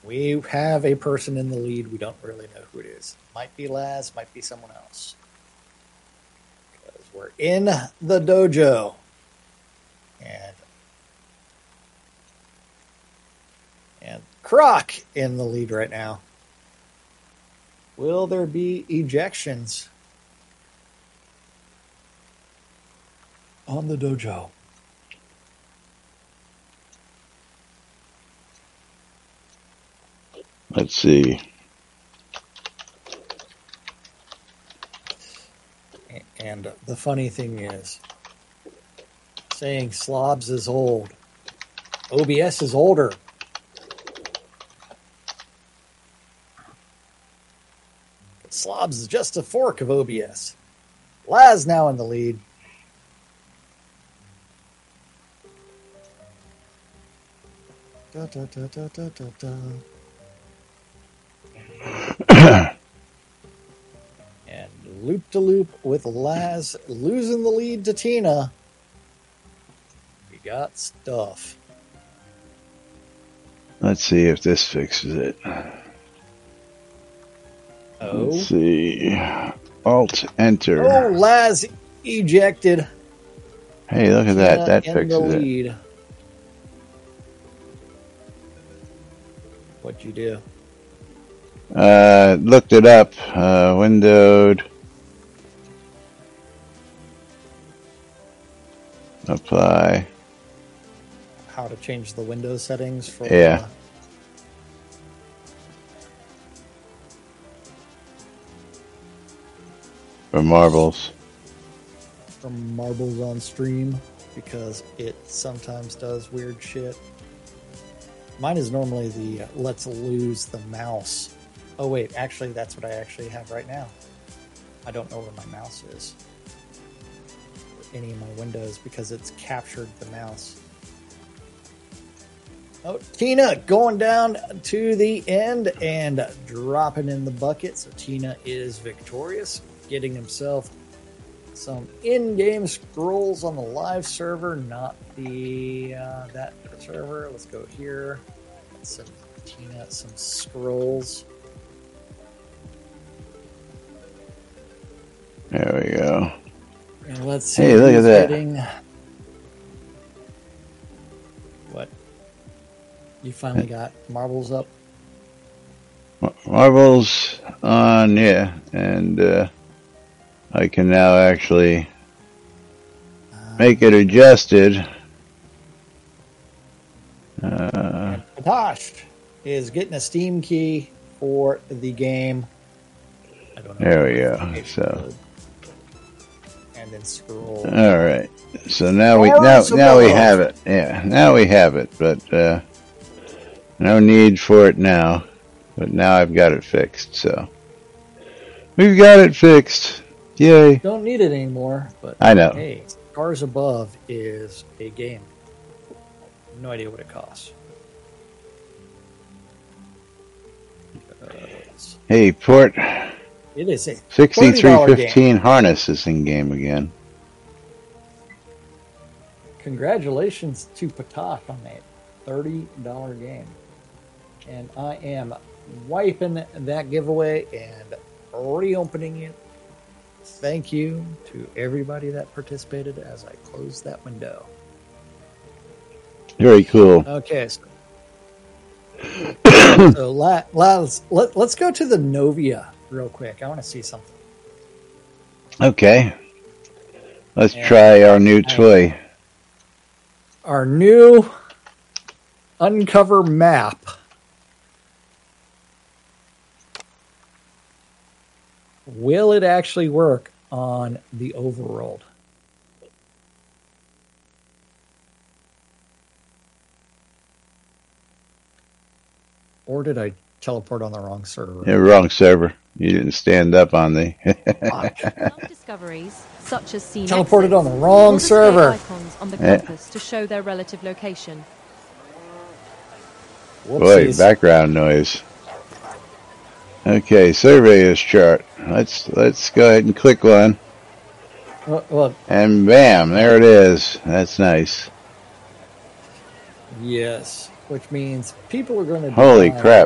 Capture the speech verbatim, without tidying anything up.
We have a person in the lead. We don't really know who it is. Might be Laz, might be someone else. Because we're in the dojo. And, and Croc in the lead right now. Will there be ejections on the dojo? Let's see. And the funny thing is, saying slobs is old. O B S is older. Slobs is just a fork of O B S. Laz now in the lead. Da, da, da, da, da, da, da. And loop to loop with Laz losing the lead to Tina. We got stuff. Let's see if this fixes it. Oh. Let's see. Alt enter. Oh, Laz ejected. Hey, look at Tina that. That in fixes the it. lead. What'd you do? Uh, looked it up. Uh, windowed. Apply. How to change the Windows settings for Yeah. uh, For marbles. for marbles on stream, because it sometimes does weird shit. Mine is normally the uh, let's lose the mouse. Oh wait, actually that's what I actually have right now. I don't know where my mouse is. Or any of my windows, because it's captured the mouse. Oh, Tina going down to the end and dropping in the bucket. So Tina is victorious, getting himself some in-game scrolls on the live server, not the uh, that server. Let's go here. Get some Tina some scrolls. There we go. And let's see. Hey, look at who's that. Getting... What? You finally got marbles up? Marbles on, yeah. And uh, I can now actually make it adjusted. Uh, Patosh is getting a Steam key for the game. I don't know. there we go. So, and then scroll. all right. So now we now now we have it. Yeah, now we have it. But uh, no need for it now. But now I've got it fixed. So we've got it fixed. Yay! Don't need it anymore. But I know. Hey, Stars Above is a game. No idea what it costs. Hey, Port. It is a sixty-three fifteen harness is in game again. Congratulations to Patosh on that thirty dollar game. And I am wiping that giveaway and reopening it. Thank you to everybody that participated as I close that window. Very cool. Okay. So, so la, la, let's, let, let's go to the Novia real quick. I want to see something. Okay. Let's And try our new toy. Our new Uncover map. Will it actually work on the overworld? Or did I teleport on the wrong server? Yeah, wrong server. You didn't stand up on the... Discoveries, such as scene teleported exits, on the wrong will display server. icons on the Yeah. compass to show their relative location. Boy, background noise. Okay, surveyors chart. Let's let's go ahead and click one. Well, well, And bam, there it is. That's nice. yes, which means people are going to Holy crap.